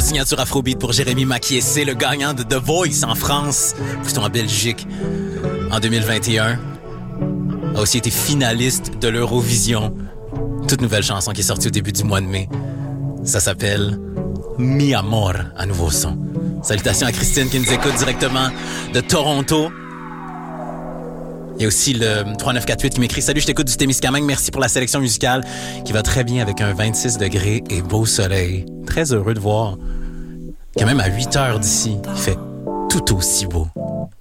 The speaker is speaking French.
signature Afrobeat pour Jérémy Makiessé, le gagnant de The Voice en France, plutôt en Belgique, en 2021. A aussi été finaliste de l'Eurovision. Toute nouvelle chanson qui est sortie au début du mois de mai. Ça s'appelle Mi Amor, à nouveau son. Salutations à Christine qui nous écoute directement de Toronto. Il y a aussi le 3948 qui m'écrit « Salut, je t'écoute du Témiscamingue. Merci pour la sélection musicale qui va très bien avec un 26 degrés et beau soleil. » Très heureux de voir quand même à 8 heures d'ici, il fait tout aussi beau.